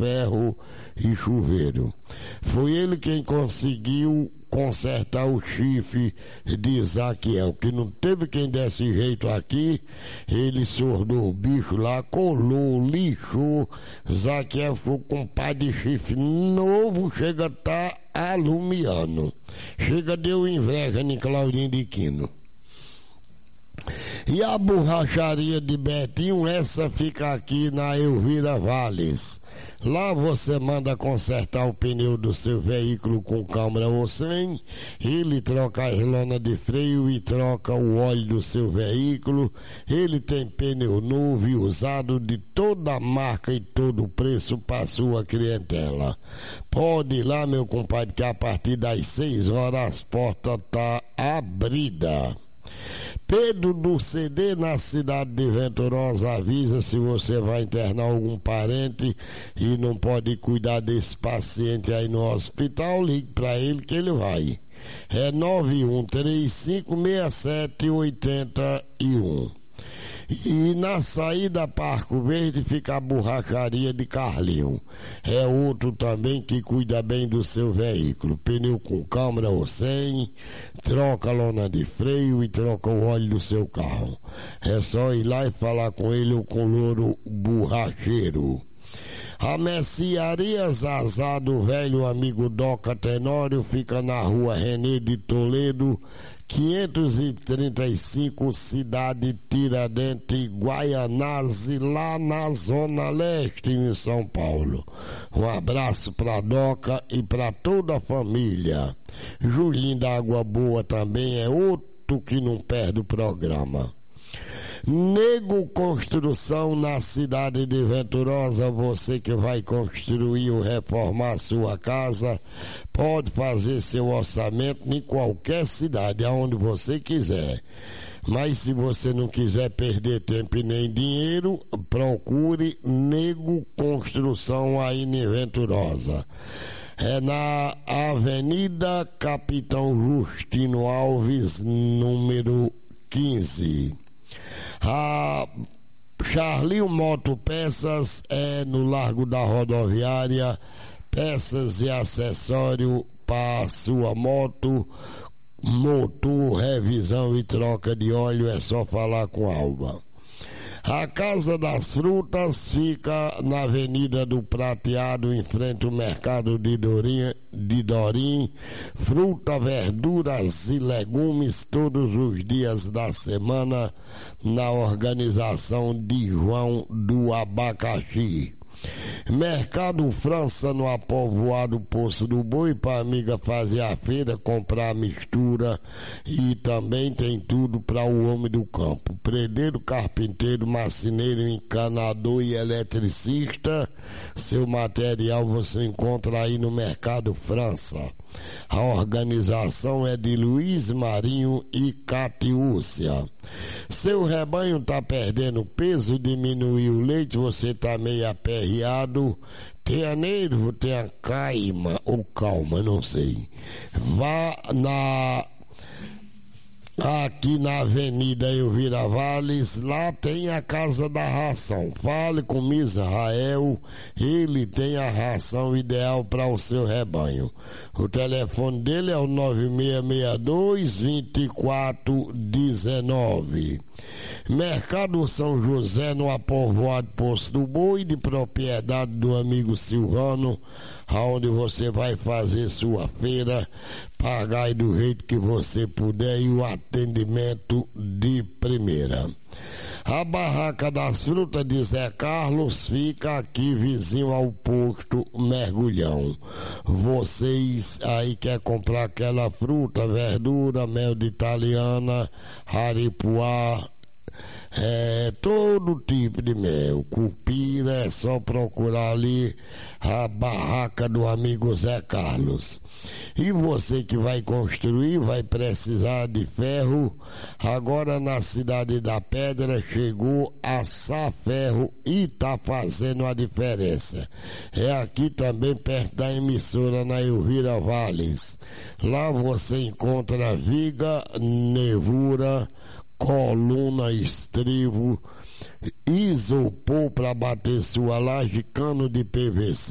ferro e chuveiro. Foi ele quem conseguiu consertar o chifre de Zaqueu, que não teve quem desse jeito aqui. Ele sordou o bicho lá, colou, lixou. Zaqueu ficou com um par de chifre novo, chega a estar alumiando. Chega, deu inveja em Claudinho de Quino. E a borracharia de Betinho, essa fica aqui na Elvira Valles. Lá você manda consertar o pneu do seu veículo com câmara ou sem. Ele troca as lonas de freio e troca o óleo do seu veículo. Ele tem pneu novo e usado de toda marca e todo preço para sua clientela. Pode ir lá, meu compadre, que a partir das 6 horas as portas estão abridas. Pedro do CD, na cidade de Venturosa, avisa se você vai internar algum parente e não pode cuidar desse paciente aí no hospital, ligue para ele que ele vai. É 91356781. E na saída Parco Verde fica a borracharia de Carlinho. É outro também que cuida bem do seu veículo. Pneu com câmara ou sem, troca a lona de freio e troca o óleo do seu carro. É só ir lá e falar com ele ou com o louro borracheiro. A mercearia Zazá do velho amigo Doca Tenório fica na rua René de Toledo, 535, cidade Tiradentes, Guaianazes, lá na Zona Leste, em São Paulo. Um abraço pra Doca e pra toda a família. Julinho da Água Boa também é outro que não perde o programa. Nego Construção, na cidade de Venturosa, você que vai construir ou reformar sua casa, pode fazer seu orçamento em qualquer cidade, aonde você quiser. Mas se você não quiser perder tempo e nem dinheiro, procure Nego Construção aí em Venturosa. É na Avenida Capitão Justino Alves, número 15. A Charlinho Motopeças é no Largo da Rodoviária, peças e acessório para sua moto, motor, revisão e troca de óleo, é só falar com a Alba. A Casa das Frutas fica na Avenida do Prateado, em frente ao Mercado de Dorim. Fruta, verduras e legumes todos os dias da semana, na organização de João do Abacaxi. Mercado França, no apovoado Poço do Boi, para a amiga fazer a feira, comprar mistura, e também tem tudo para o homem do campo: predeiro, carpinteiro, marceneiro, encanador e eletricista. Seu material você encontra aí no Mercado França. A organização é de Luiz Marinho e Catiúcia. Seu rebanho está perdendo peso, diminuiu o leite, você está meio aperreado, tenha nervo, tenha caima ou calma, não sei. Vá aqui na Avenida Elvira Valles, lá tem a Casa da Ração. Fale com Misrael, ele tem a ração ideal para o seu rebanho. O telefone dele é o 9662-2419. Mercado São José, no apovoado Poço do Boi, de propriedade do amigo Silvano, aonde você vai fazer sua feira, pagar aí do jeito que você puder e o atendimento de primeira. A Barraca das Frutas de Zé Carlos fica aqui vizinho ao posto Mergulhão. Vocês aí quer comprar aquela fruta, verdura, mel de italiana, haripuá, todo tipo de mel, cupira, é só procurar ali a barraca do amigo Zé Carlos. E você que vai construir, vai precisar de ferro. Agora na Cidade da Pedra chegou a Saferro e tá fazendo a diferença. É aqui também perto da emissora, na Elvira Valles. Lá você encontra viga, nervura, coluna, estrivo, isopor para bater sua laje, cano de PVC,